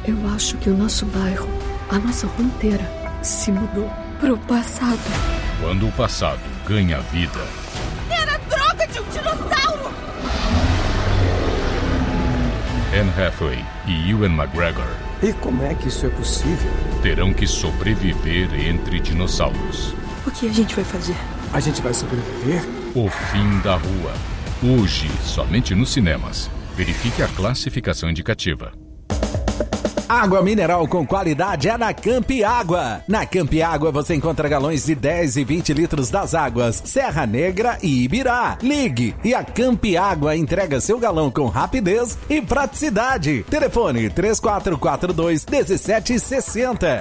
Eu acho que o nosso bairro, a nossa rua inteira, se mudou pro passado. Quando o passado ganha vida... Era a droga de um dinossauro! Anne Hathaway e Ewan McGregor... E como é que isso é possível? Terão que sobreviver entre dinossauros. O que a gente vai fazer? A gente vai sobreviver? O fim da rua. Hoje, somente nos cinemas. Verifique a classificação indicativa. Água mineral com qualidade é na Campi Água. Na Campi Água você encontra galões de 10 e 20 litros das águas Serra Negra e Ibirá. Ligue e a Campi Água entrega seu galão com rapidez e praticidade. Telefone 3442-1760.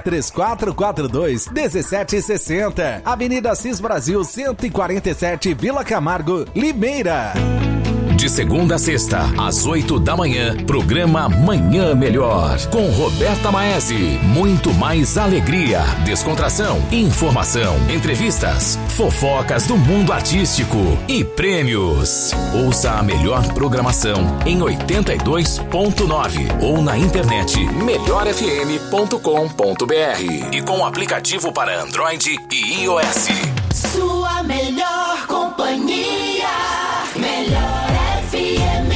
3442-1760. Avenida Assis Brasil 147, Vila Camargo, Limeira. De segunda a sexta, às 8 da manhã, programa Manhã Melhor, com Roberta Maese. Muito mais alegria, descontração, informação, entrevistas, fofocas do mundo artístico e prêmios. Ouça a melhor programação em 82.9 ou na internet melhorfm.com.br e com o aplicativo para Android e iOS. Sua melhor companhia, Melhor FM.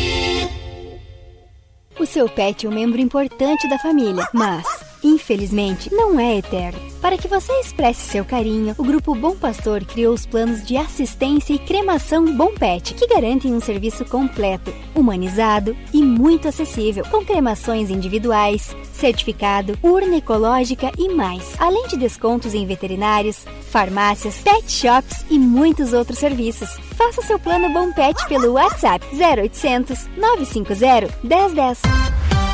O seu pet é um membro importante da família, mas, infelizmente, não é eterno. Para que você expresse seu carinho, o Grupo Bom Pastor criou os planos de assistência e cremação Bom Pet, que garantem um serviço completo, humanizado e muito acessível, com cremações individuais, certificado, urna ecológica e mais, além de descontos em veterinários, farmácias, pet shops e muitos outros serviços. Faça seu plano Bom Pet pelo WhatsApp 0800 950 1010.